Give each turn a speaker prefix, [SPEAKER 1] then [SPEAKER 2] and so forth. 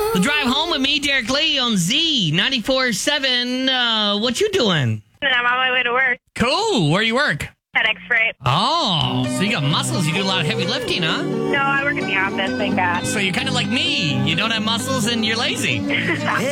[SPEAKER 1] The drive home with me, Derek Lee, on Z94.7. What you doing?
[SPEAKER 2] And I'm on my way to work.
[SPEAKER 1] Cool. Where you work?
[SPEAKER 2] FedEx Freight.
[SPEAKER 1] Oh, so you got muscles. You do a lot of heavy lifting, huh?
[SPEAKER 2] No, I work in the office, thank God.
[SPEAKER 1] So you're kind of like me. You don't have muscles and you're lazy.